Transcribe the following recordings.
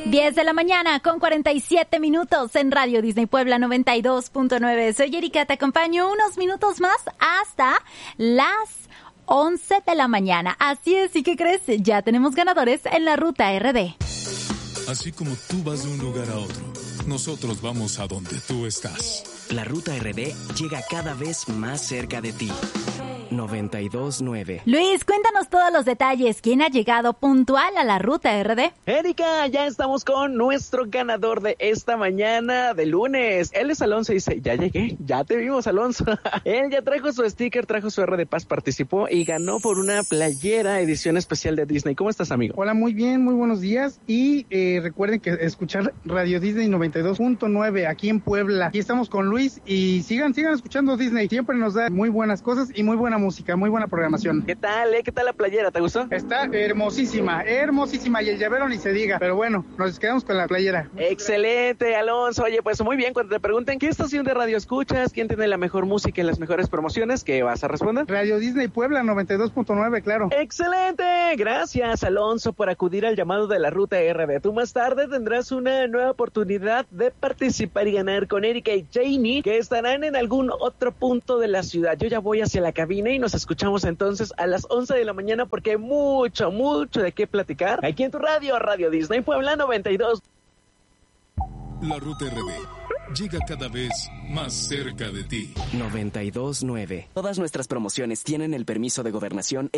10 de la mañana con 47 minutos en Radio Disney Puebla 92.9. Soy Erika, te acompaño unos minutos más hasta las 11 de la mañana. Así es, ¿y qué crees? Ya tenemos ganadores en la Ruta RD. Así como tú vas de un lugar a otro, nosotros vamos a donde tú estás. La Ruta RD llega cada vez más cerca de ti. 92.9. Luis, cuéntanos todos los detalles. ¿Quién ha llegado puntual a la Ruta RD? Erika, ya estamos con nuestro ganador de esta mañana de lunes. Él es Alonso y dice, ya llegué, ya te vimos, Alonso. Él ya trajo su sticker, trajo su R de Paz, participó y ganó por una playera edición especial de Disney. ¿Cómo estás, amigo? Hola, muy bien, muy buenos días. Y recuerden que escuchar Radio Disney 92.9 aquí en Puebla. Aquí estamos con Luis y sigan escuchando Disney. Siempre nos da muy buenas cosas y muy buena música, muy buena programación. ¿Qué tal, ¿Qué tal la playera? ¿Te gustó? Está hermosísima y el llavero ni se diga, pero bueno, nos quedamos con la playera. Excelente, Alonso. Oye, pues muy bien, cuando te pregunten qué estación de radio escuchas, quién tiene la mejor música y las mejores promociones, ¿qué vas a responder? Radio Disney Puebla 92.9, claro. Excelente, gracias, Alonso, por acudir al llamado de la Ruta RD. Tú más tarde tendrás una nueva oportunidad de participar y ganar con Erika y Jamie, que estarán en algún otro punto de la ciudad. Yo ya voy hacia la cabina y nos escuchamos entonces a las 11 de la mañana porque hay mucho de qué platicar aquí en tu radio, Radio Disney Puebla 92. La Ruta RD llega cada vez más cerca de ti. 92.9. Todas nuestras promociones tienen el permiso de gobernación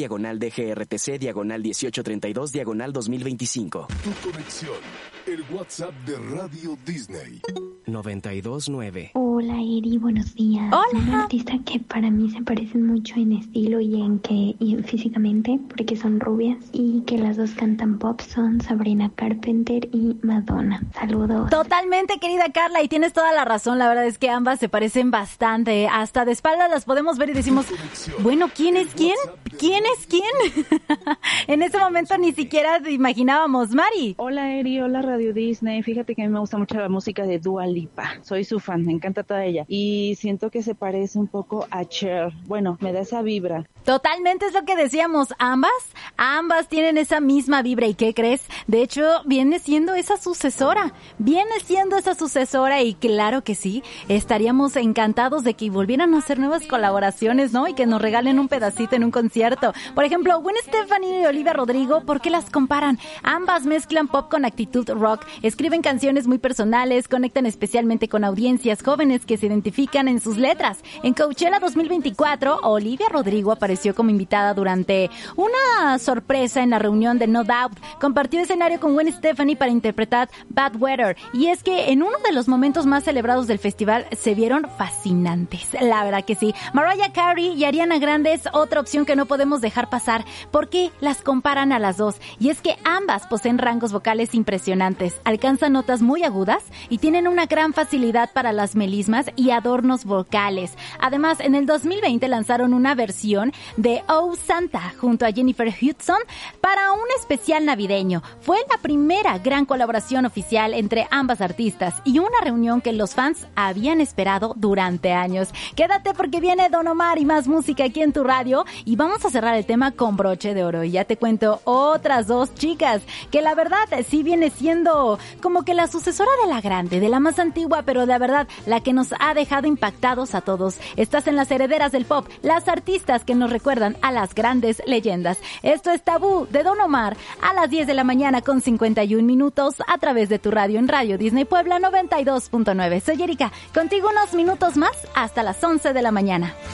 SG-DGRTC/1832/2025. Tu conexión, el WhatsApp de Radio Disney. 92.9. Hola Eri, buenos días. Hola. Una artista que para mí se parecen mucho en estilo y físicamente, porque son rubias y que las dos cantan pop, son Sabrina Carpenter y Madonna. Saludos. Totalmente, querida Carla, y tienes toda la razón. La verdad es que ambas se parecen bastante. Hasta de espalda las podemos ver y decimos, bueno, ¿quién es quién? ¿Quién es quién? En ese momento ni siquiera imaginábamos. Mari. Hola Eri, hola Radio Disney. Fíjate que a mí me gusta mucho la música de Dua Lipa. Soy su fan, me encanta toda ella. Y siento que se parece un poco a Cher. Bueno, me da esa vibra. Totalmente, es lo que decíamos. Ambas tienen esa misma vibra. ¿Y qué crees? De hecho, viene siendo esa sucesora. Y claro que sí, estaríamos encantados de que volvieran a hacer nuevas colaboraciones, ¿no? Y que nos regalen un pedacito en un concierto. Por ejemplo, Gwen Stefani y Olivia Rodrigo, ¿por qué las comparan? Ambas mezclan pop con actitud rock, escriben canciones muy personales, conectan especialmente con audiencias jóvenes que se identifican en sus letras. En Coachella 2024, Olivia Rodrigo apareció como invitada durante una sorpresa en la reunión de No Doubt. Compartió escenario con Gwen Stefani para interpretar Bad Weather. Y es que en uno de los momentos más celebrados del festival se vieron fascinantes. La verdad que sí. Mariah Carey y Ariana Grande es otra opción que no podemos dejar pasar porque las comparan a las dos. Y es que ambas poseen rangos vocales impresionantes, alcanzan notas muy agudas y tienen una gran facilidad para las melismas y adornos vocales. Además, en el 2020 lanzaron una versión de Oh Santa junto a Jennifer Hudson para un especial navideño. Fue la primera gran colaboración oficial entre ambas artistas y una reunión que los fans habían esperado durante años. Quédate porque viene Don Omar y más música aquí en tu radio y vamos a cerrar el tema con broche de oro. Y ya te cuento otras dos chicas que la verdad sí viene siendo como que la sucesora de la grande, de la más antigua, pero de verdad la que nos ha dejado impactados a todos. Estás en las herederas del pop, las artistas que nos recuerdan a las grandes leyendas. Esto es Tabú de Don Omar a las 10 de la mañana con 51 minutos a través de tu radio en Radio Disney Puebla 92.9. Soy Erika, contigo unos minutos más hasta las 11 de la mañana.